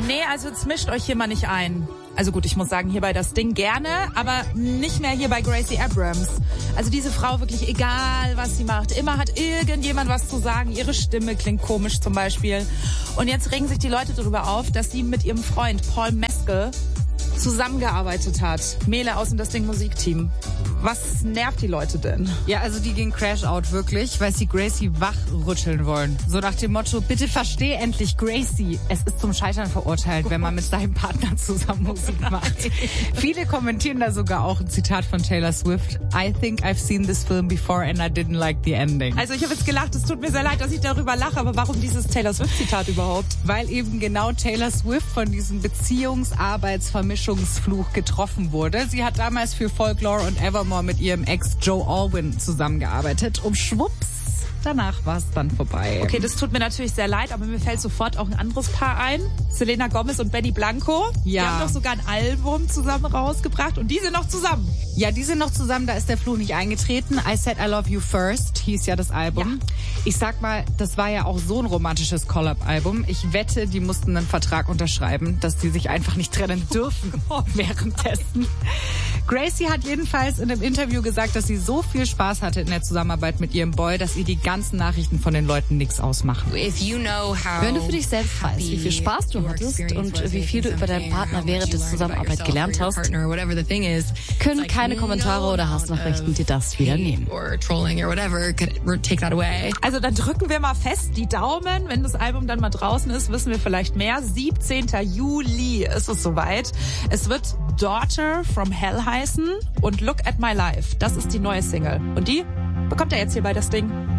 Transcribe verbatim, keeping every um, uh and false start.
Nee, also jetzt mischt euch hier mal nicht ein. Also gut, ich muss sagen, hier bei das Ding gerne, aber nicht mehr hier bei Gracie Abrams. Also diese Frau wirklich, egal was sie macht, immer hat irgendjemand was zu sagen. Ihre Stimme klingt komisch zum Beispiel. Und jetzt regen sich die Leute darüber auf, dass sie mit ihrem Freund Paul Mescal zusammengearbeitet hat. Mele aus dem Das Ding Musikteam. Was nervt die Leute denn? Ja, also die gehen Crash Out wirklich, weil sie Gracie wachrütteln wollen. So nach dem Motto, bitte versteh endlich Gracie. Es ist zum Scheitern verurteilt, oh, wenn man mit seinem Partner zusammen Musik macht. Viele kommentieren da sogar auch ein Zitat von Taylor Swift. I think I've seen this film before and I didn't like the ending. Also ich habe jetzt gelacht, es tut mir sehr leid, dass ich darüber lache, aber warum dieses Taylor Swift-Zitat überhaupt? Weil eben genau Taylor Swift von diesem Beziehungsarbeitsvermischungsfluch getroffen wurde. Sie hat damals für Folklore und Evermore mit ihrem Ex Joe Alwyn zusammengearbeitet. Um schwupps, danach war es dann vorbei. Okay, das tut mir natürlich sehr leid, aber mir fällt sofort auch ein anderes Paar ein. Selena Gomez und Benny Blanco. Ja. Die haben doch sogar ein Album zusammen rausgebracht und die sind noch zusammen. Ja, die sind noch zusammen, da ist der Fluch nicht eingetreten. I Said I Love You First hieß ja das Album. Ja. Ich sag mal, das war ja auch so ein romantisches Collab-Album. Ich wette, die mussten einen Vertrag unterschreiben, dass die sich einfach nicht trennen dürfen währenddessen. Gracie hat jedenfalls in einem Interview gesagt, dass sie so viel Spaß hatte in der Zusammenarbeit mit ihrem Boy, dass ihr die ganzen Nachrichten von den Leuten nichts ausmachen. Wenn du für dich selbst weißt, wie viel Spaß du hattest und wie viel du über deinen Partner während der Zusammenarbeit gelernt hast, können keine Kommentare oder Hassnachrichten dir das wieder nehmen. Also dann drücken wir mal fest die Daumen. Wenn das Album dann mal draußen ist, wissen wir vielleicht mehr. siebzehnten Juli ist es soweit. Es wird Daughter from Hell heißen und Look at My Life. Das ist die neue Single. Und die bekommt er jetzt hier bei Das Ding.